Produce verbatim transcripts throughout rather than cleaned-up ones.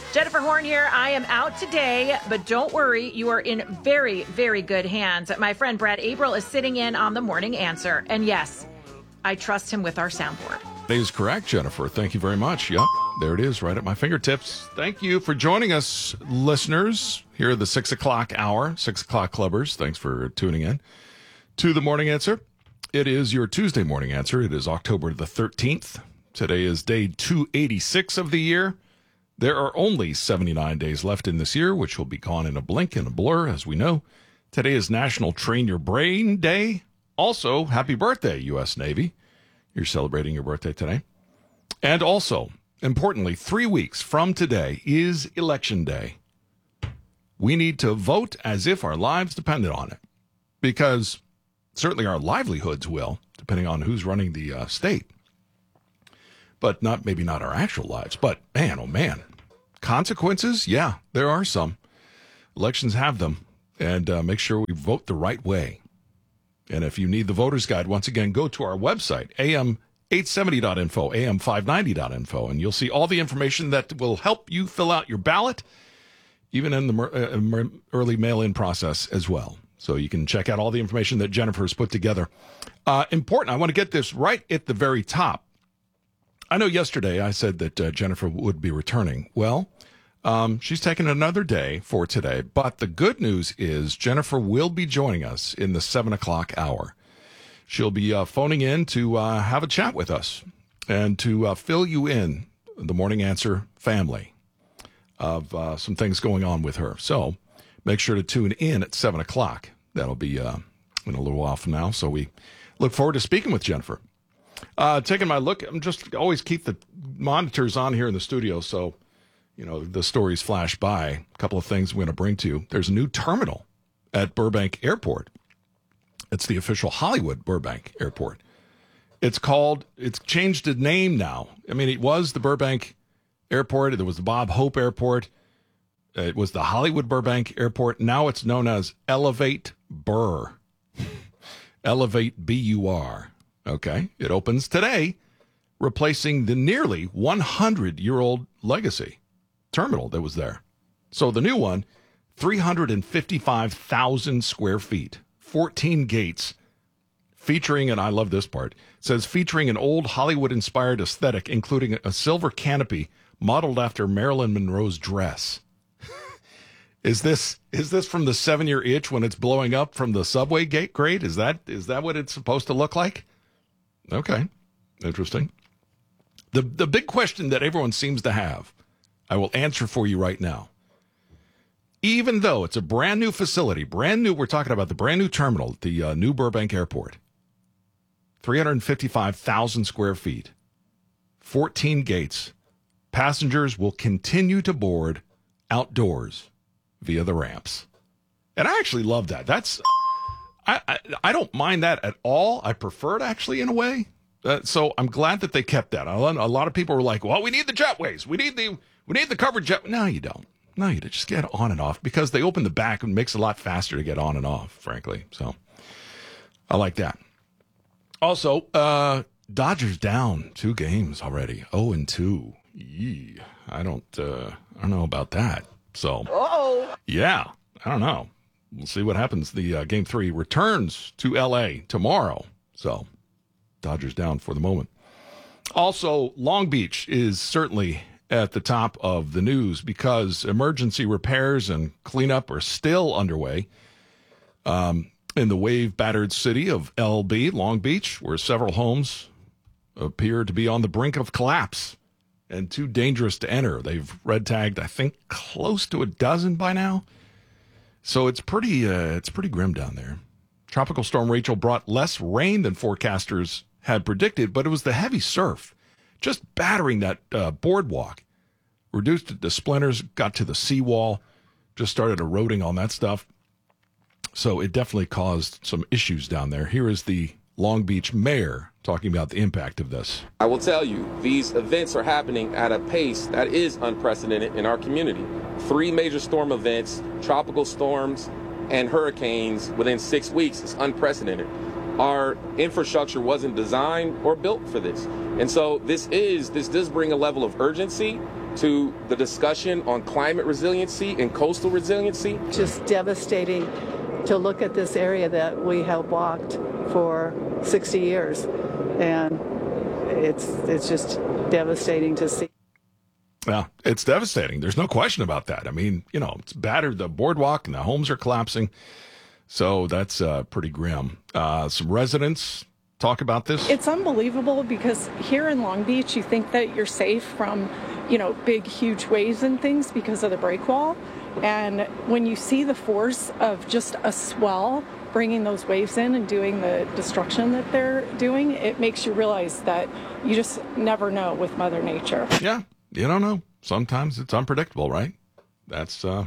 Jennifer Horn here. I am out today, but don't worry, you are in very, very good hands. My friend Brad April is sitting in on the Morning Answer. And yes, I trust him with our soundboard. That is correct, Jennifer. Thank you very much. Yep, there it is, right at my fingertips. Thank you for joining us, listeners, here at the six o'clock hour, six o'clock clubbers. Thanks for tuning in to the Morning Answer. It is your Tuesday Morning Answer. It is October the thirteenth. Today is day two eighty-six of the year. There are only seventy-nine days left in this year, which will be gone in a blink and a blur, as we know. Today is National Train Your Brain Day. Also, happy birthday, U S Navy. You're celebrating your birthday today. And also, importantly, three weeks from today is Election Day. We need to vote as if our lives depended on it, because certainly our livelihoods will, depending on who's running the uh, state. But not maybe not our actual lives. But man, oh man. Consequences? Yeah, there are some. Elections have them. And uh, make sure we vote the right way. And if you need the voter's guide, once again, go to our website, A M eight seventy dot info, A M five ninety dot info, and you'll see all the information that will help you fill out your ballot, even in the uh, early mail-in process as well. So you can check out all the information that Jennifer has put together. Uh, important, I want to get this right at the very top. I know yesterday I said that uh, Jennifer would be returning. Well, um, she's taken another day for today. But the good news is Jennifer will be joining us in the seven o'clock hour. She'll be uh, phoning in to uh, have a chat with us and to uh, fill you in, the Morning Answer family, of uh, some things going on with her. So make sure to tune in at seven o'clock. That'll be uh, in a little while from now. So we look forward to speaking with Jennifer. Uh, taking my look, I'm just always keep the monitors on here in the studio so, you know, the stories flash by. A couple of things we're going to bring to you. There's a new terminal at Burbank Airport. It's the official Hollywood Burbank Airport. It's called, it's changed its name now. I mean, it was the Burbank Airport. There was the Bob Hope Airport. It was the Hollywood Burbank Airport. Now it's known as Elevate Burr. Elevate B U R. Okay, it opens today, replacing the nearly one hundred year old legacy terminal that was there. So the new one, three hundred fifty-five thousand square feet, fourteen gates, featuring, and I love this part, it says featuring an old Hollywood-inspired aesthetic, including a silver canopy modeled after Marilyn Monroe's dress. Is this is this from the seven-year itch when it's blowing up from the subway gate grate? Is that is that what it's supposed to look like? Okay, interesting. The the big question that everyone seems to have, I will answer for you right now. Even though it's a brand new facility, brand new, we're talking about the brand new terminal at the uh, new Burbank Airport, three hundred fifty-five thousand square feet, fourteen gates. Passengers will continue to board outdoors via the ramps. And I actually love that. That's... I, I, I don't mind that at all. I prefer it, actually, in a way. Uh, so I'm glad that they kept that. A lot, a lot of people were like, well, we need the jetways. We need the we need the covered jet. No, you don't. No, you don't. Just get on and off, because they open the back and it makes it a lot faster to get on and off, frankly. So I like that. Also, uh, Dodgers down two games already. oh and two. Yee. I don't, uh, I don't know about that. So, Uh-oh. yeah, I don't know. We'll see what happens. The uh, game three returns to L A tomorrow. So, Dodgers down for the moment. Also, Long Beach is certainly at the top of the news because emergency repairs and cleanup are still underway um, in the wave-battered city of L B, Long Beach, where several homes appear to be on the brink of collapse and too dangerous to enter. They've red-tagged, I think, close to a dozen by now. So it's pretty uh, it's pretty grim down there. Tropical Storm Rachel brought less rain than forecasters had predicted, but it was the heavy surf just battering that uh, boardwalk. Reduced it to splinters, got to the seawall, just started eroding on that stuff. So it definitely caused some issues down there. Here is the Long Beach mayor talking about the impact of this. I will tell you, these events are happening at a pace that is unprecedented in our community. Three major storm events, tropical storms, and hurricanes within six weeks is unprecedented. our infrastructure wasn't designed or built for this. And so this is, this does bring a level of urgency to the discussion on climate resiliency and coastal resiliency. Just devastating to look at this area that we have walked for sixty years. And it's it's just devastating to see. Well, it's devastating. There's no question about that. I mean, you know, it's battered. The boardwalk and the homes are collapsing. So that's uh, pretty grim. Uh, some residents talk about this. It's unbelievable because here in Long Beach, you think that you're safe from, you know, big, huge waves and things because of the break wall. And when you see the force of just a swell bringing those waves in and doing the destruction that they're doing, it makes you realize that you just never know with Mother Nature. Yeah, you don't know. Sometimes it's unpredictable, right? That's uh,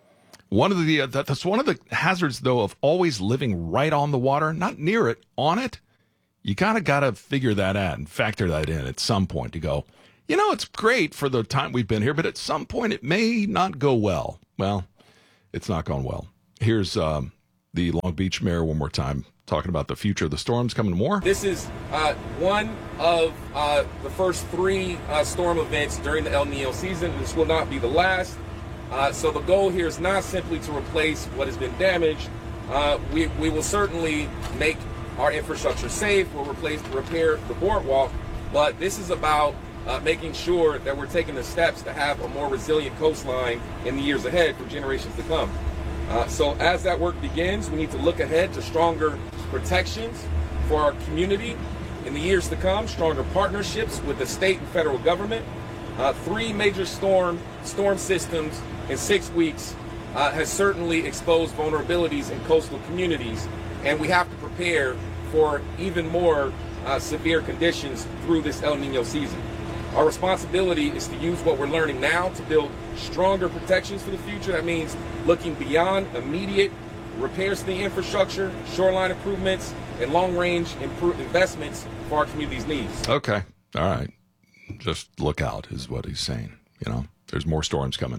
one of the uh, that's one of the hazards, though, of always living right on the water, not near it, on it. You kind of got to figure that out and factor that in at some point to go, you know, it's great for the time we've been here, but at some point it may not go well. Well, it's not gone well. Here's um, the Long Beach mayor one more time talking about the future of the storms coming more. This is uh, one of uh, the first three uh, storm events during the El Nino season. This will not be the last. Uh, so the goal here is not simply to replace what has been damaged. Uh, we, we will certainly make our infrastructure safe. We'll replace, repair the boardwalk. But this is about uh, making sure that we're taking the steps to have a more resilient coastline in the years ahead for generations to come. Uh, so as that work begins, we need to look ahead to stronger protections for our community in the years to come, stronger partnerships with the state and federal government. Uh, three major storm storm systems in six weeks uh, has certainly exposed vulnerabilities in coastal communities, and we have to prepare for even more uh, severe conditions through this El Nino season. Our responsibility is to use what we're learning now to build stronger protections for the future. That means looking beyond immediate repairs to the infrastructure, shoreline improvements, and long-range improve investments for our community's needs. Okay. All right. Just look out is what he's saying. You know, there's more storms coming.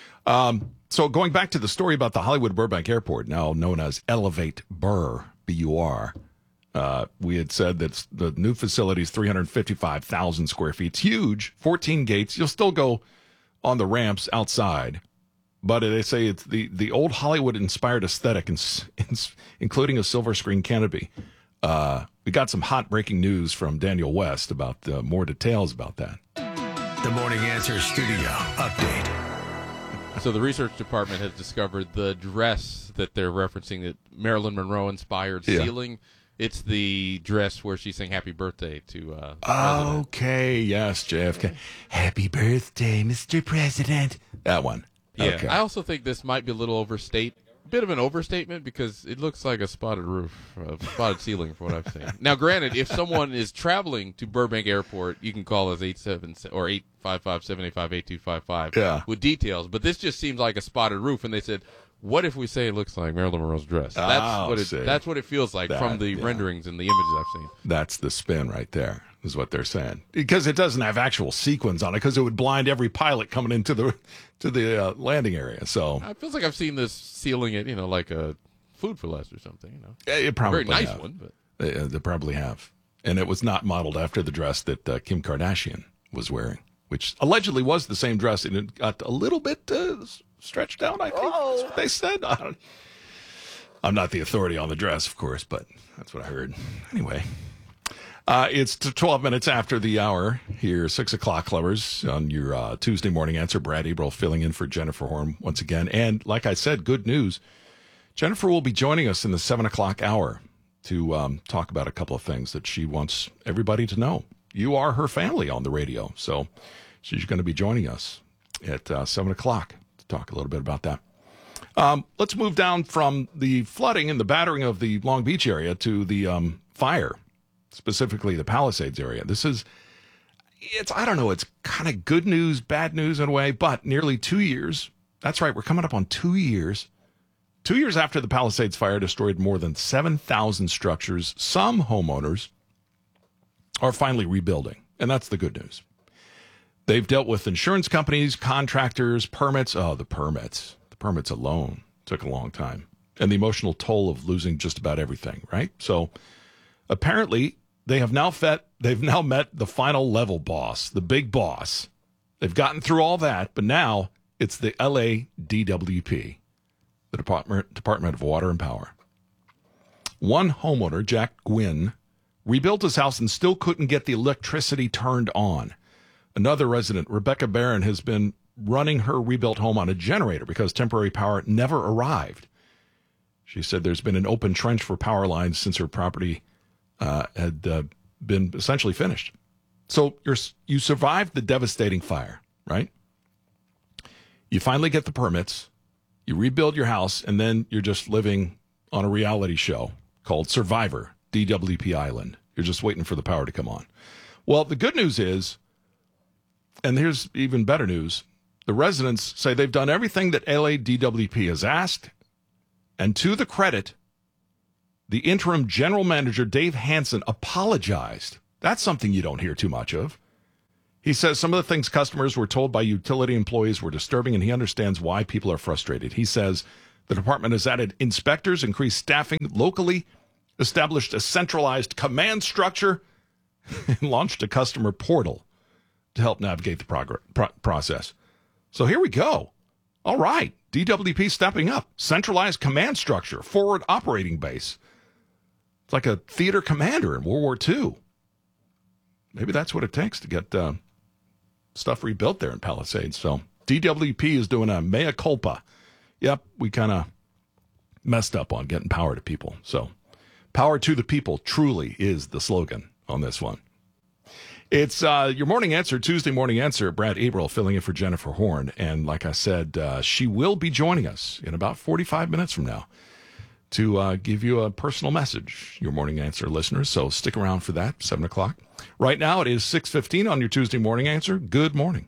Um, so going back to the story about the Hollywood Burbank Airport, now known as Elevate Burr, B U R, uh, we had said that the new facility is three hundred fifty-five thousand square feet. It's huge, fourteen gates. You'll still go on the ramps outside. But they say it's the, the old Hollywood-inspired aesthetic, including a silver screen canopy. Uh, we got some hot breaking news from Daniel West about uh, more details about that. The Morning Answer Studio Update. So the research department has discovered the dress that they're referencing, that Marilyn Monroe-inspired yeah. ceiling. It's the dress where she sang Happy Birthday to uh, the Okay, yes, J F K. Happy birthday, Mister President. That one. Yeah, okay. I also think this might be a little overstate, bit of an overstatement, because it looks like a spotted roof, a spotted ceiling from what I've seen. Now, granted, if someone is traveling to Burbank Airport, you can call us eight seven or eight five five, seven eight five, eight two five five yeah. with details. But this just seems like a spotted roof, and they said, what if we say it looks like Marilyn Monroe's dress? That's oh, what it. See. That's what it feels like that, from the yeah. renderings and the images I've seen. That's the spin right there, is what they're saying. Because it doesn't have actual sequins on it, because it would blind every pilot coming into the to the uh, landing area. So it feels like I've seen this ceiling at, you know, like a Food for Less or something. You know, it probably very nice have. one, but they, uh, they probably have. And it was not modeled after the dress that uh, Kim Kardashian was wearing, which allegedly was the same dress, and it got a little bit uh, stretched out, I think. Oh. That's what they said. I don't, I'm not the authority on the dress, of course, but that's what I heard. Anyway, uh, it's twelve minutes after the hour here, six o'clock clubbers on your uh, Tuesday morning answer. Brad Eberl filling in for Jennifer Horn once again. And like I said, good news. Jennifer will be joining us in the seven o'clock hour to um, talk about a couple of things that she wants everybody to know. You are her family on the radio, so she's going to be joining us at uh, seven o'clock to talk a little bit about that. Um, let's move down from the flooding and the battering of the Long Beach area to the um, fire, specifically the Palisades area. This is, it's, I don't know, it's kind of good news, bad news in a way, but nearly two years. That's right, we're coming up on two years. Two years after the Palisades fire destroyed more than seven thousand structures, some homeowners are finally rebuilding, and that's the good news. They've dealt with insurance companies, contractors, permits. Oh, the permits. The permits alone took a long time. And the emotional toll of losing just about everything, right? So Apparently, they have now fet, they've now met the final level boss, the big boss. They've gotten through all that, but now it's the L A D W P, the Department, Department of Water and Power. One homeowner, Jack Gwynn, rebuilt his house and still couldn't get the electricity turned on. Another resident, Rebecca Barron, has been running her rebuilt home on a generator because temporary power never arrived. She said there's been an open trench for power lines since her property uh, had uh, been essentially finished. So you're, you survived the devastating fire, right? You finally get the permits, you rebuild your house, and then you're just living on a reality show called Survivor, D W P Island. You're just waiting for the power to come on. Well, the good news is, and here's even better news, the residents say they've done everything that L A D W P has asked, and to the credit, the interim general manager, Dave Hansen, apologized. That's something you don't hear too much of. He says some of the things customers were told by utility employees were disturbing, and he understands why people are frustrated. He says the department has added inspectors, increased staffing locally, established a centralized command structure, and launched a customer portal to help navigate the progress, pro- process. So here we go. All right. D W P stepping up. Centralized command structure. Forward operating base. It's like a theater commander in World War Two. Maybe that's what it takes to get uh, stuff rebuilt there in Palisades. So D W P is doing a mea culpa. Yep, we kind of messed up on getting power to people. So power to the people truly is the slogan on this one. It's uh, your morning answer, Tuesday morning answer. Brad Averill filling in for Jennifer Horn. And like I said, uh, she will be joining us in about forty-five minutes from now to uh, give you a personal message, your morning answer listeners. So stick around for that, seven o'clock. Right now it is six fifteen on your Tuesday morning answer. Good morning.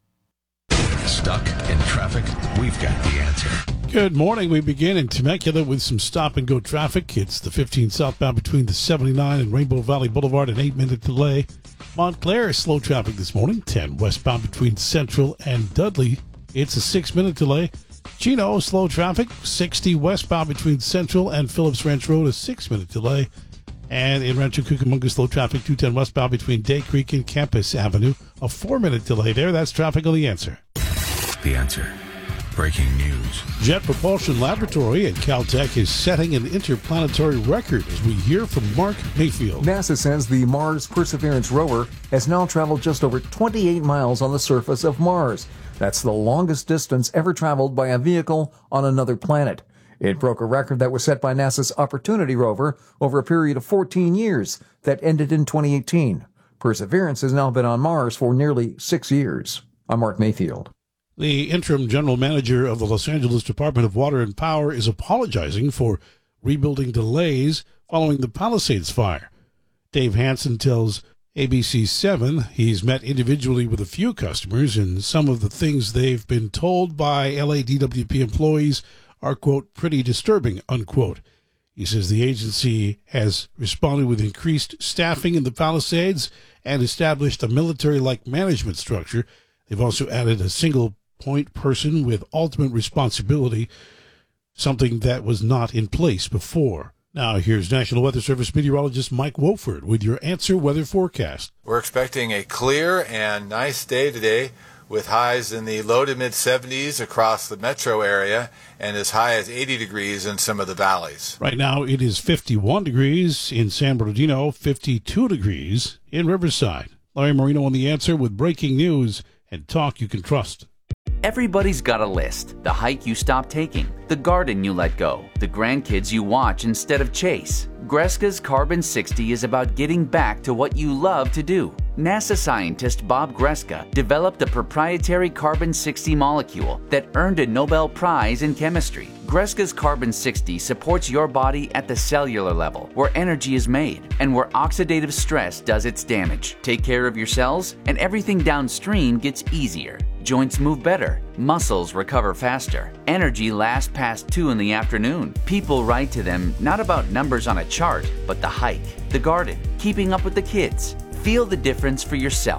Stuck in traffic? We've got the answer. Good morning. We begin in Temecula with some stop-and-go traffic. It's the fifteen southbound between the seventy-nine and Rainbow Valley Boulevard, an eight-minute delay. Montclair is slow traffic this morning. ten westbound between Central and Dudley. It's a six-minute delay. Chino, slow traffic. sixty westbound between Central and Phillips Ranch Road, a six-minute delay. And in Rancho Cucamonga, slow traffic. two ten westbound between Day Creek and Campus Avenue, a four-minute delay there. That's traffic on the answer. The answer. Breaking news. Jet Propulsion Laboratory at Caltech is setting an interplanetary record as we hear from Mark Mayfield. NASA says the Mars Perseverance rover has now traveled just over twenty-eight miles on the surface of Mars. That's the longest distance ever traveled by a vehicle on another planet. It broke a record that was set by NASA's Opportunity rover over a period of fourteen years that ended in twenty eighteen. Perseverance has now been on Mars for nearly six years. I'm Mark Mayfield. The interim general manager of the Los Angeles Department of Water and Power is apologizing for rebuilding delays following the Palisades fire. Dave Hansen tells A B C seven he's met individually with a few customers, and some of the things they've been told by L A D W P employees are, quote, pretty disturbing, unquote. He says the agency has responded with increased staffing in the Palisades and established a military-like management structure. They've also added a single point person with ultimate responsibility, something that was not in place before. Now, here's National Weather Service meteorologist Mike Wofford with your answer weather forecast. We're expecting a clear and nice day today with highs in the low to mid seventies across the metro area and as high as eighty degrees in some of the valleys. Right now, it is fifty-one degrees in San Bernardino, fifty-two degrees in Riverside. Larry Marino on the answer with breaking news and talk you can trust. Everybody's got a list. The hike you stop taking, the garden you let go, the grandkids you watch instead of chase. Greska's Carbon sixty is about getting back to what you love to do. NASA scientist Bob Greska developed a proprietary Carbon sixty molecule that earned a Nobel Prize in chemistry. Greska's Carbon sixty supports your body at the cellular level, where energy is made and where oxidative stress does its damage. Take care of your cells, and everything downstream gets easier. Joints move better, muscles recover faster, energy lasts past two in the afternoon. People write to them not about numbers on a chart, but the hike, the garden, keeping up with the kids. Feel the difference for yourself.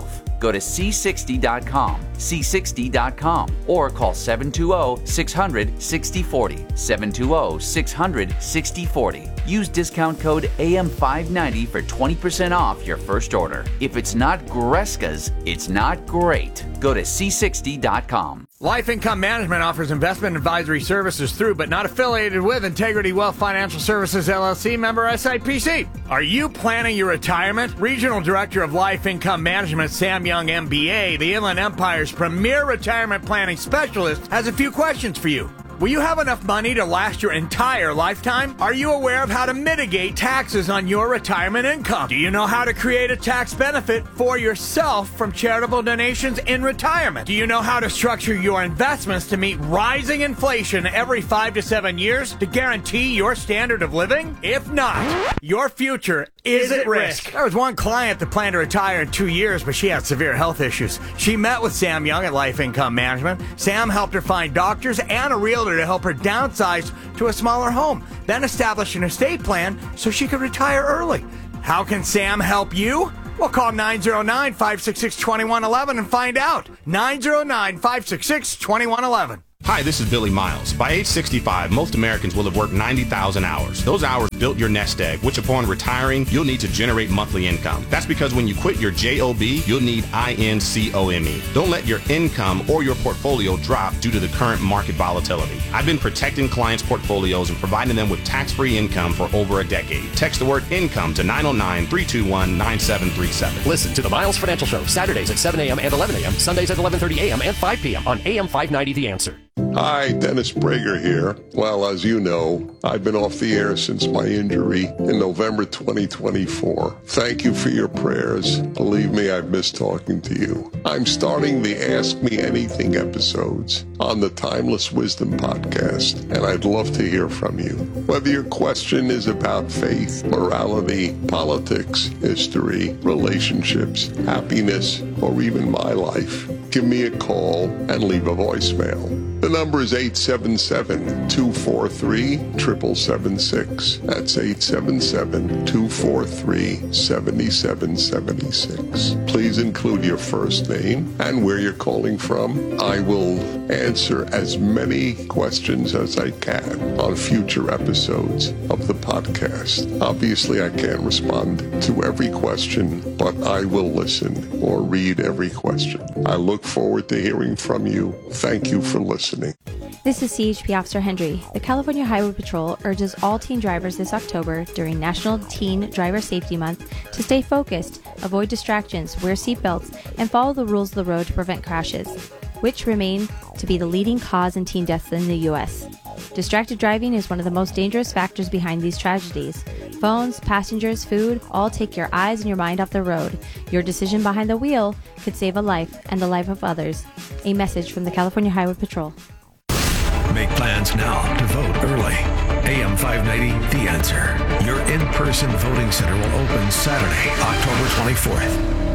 Go to c sixty dot com, c sixty dot com, or call seven two zero, six hundred, sixty forty, seven two zero, six hundred, sixty forty. Use discount code A M five ninety for twenty percent off your first order. If it's not Greska's, it's not great. Go to c sixty dot com. Life Income Management offers investment advisory services through but not affiliated with Integrity Wealth Financial Services, L L C, member S I P C. Are you planning your retirement? Regional Director of Life Income Management, Sam Young, M B A, the Inland Empire's premier retirement planning specialist, has a few questions for you. Will you have enough money to last your entire lifetime? Are you aware of how to mitigate taxes on your retirement income? Do you know how to create a tax benefit for yourself from charitable donations in retirement? Do you know how to structure your investments to meet rising inflation every five to seven years to guarantee your standard of living? If not, your future is at risk. There was one client that planned to retire in two years, but she had severe health issues. She met with Sam Young at Life Income Management. Sam helped her find doctors and a realtor to help her downsize to a smaller home, then establish an estate plan so she could retire early. How can Sam help you? Well, call nine zero nine, five six six, two one one one and find out. nine zero nine, five six six, two one one one. Hi, this is Billy Miles. By age sixty-five, most Americans will have worked ninety thousand hours. Those hours built your nest egg, which upon retiring, you'll need to generate monthly income. That's because when you quit your J O B, you'll need I N C O M E. Don't let your income or your portfolio drop due to the current market volatility. I've been protecting clients' portfolios and providing them with tax-free income for over a decade. Text the word income to nine oh nine, three two one, nine seven three seven. Listen to the Miles Financial Show, Saturdays at seven a.m. and eleven a.m., Sundays at eleven thirty a.m. and five p.m. on A M five ninety The Answer. Hi, Dennis Prager here. Well, as you know, I've been off the air since my injury in November twenty twenty-four. Thank you for your prayers. Believe me, I've missed talking to you. I'm starting the Ask Me Anything episodes on the Timeless Wisdom podcast, and I'd love to hear from you. Whether your question is about faith, morality, politics, history, relationships, happiness, or even my life, give me a call and leave a voicemail. The number is eight seven seven, two four three, seven seven seven six. That's eight seven seven, two four three, seven seven seven six. Please include your first name and where you're calling from. I will answer as many questions as I can on future episodes of the podcast. Obviously, I can't respond to every question, but I will listen or read every question. I look forward to hearing from you. Thank you for listening. This is C H P Officer Hendry. The California Highway Patrol urges all teen drivers this October during National Teen Driver Safety Month to stay focused, avoid distractions, wear seatbelts, and follow the rules of the road to prevent crashes, which remain to be the leading cause in teen deaths in the U S. Distracted driving is one of the most dangerous factors behind these tragedies. Phones, passengers, food, all take your eyes and your mind off the road. Your decision behind the wheel could save a life and the life of others. A message from the California Highway Patrol. Make plans now to vote early. A M five ninety, The Answer. Your in-person voting center will open Saturday, October twenty-fourth.